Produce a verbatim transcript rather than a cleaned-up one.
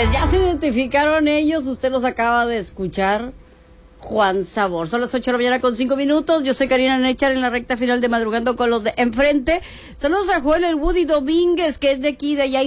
Pues ya se identificaron ellos, usted los acaba de escuchar. Juan Sabor. Son las ocho de la mañana con cinco minutos. Yo soy Karina Nechar en la recta final de Madrugando con los de enfrente. Saludos a Joel el Woody Domínguez, que es de aquí, de allá.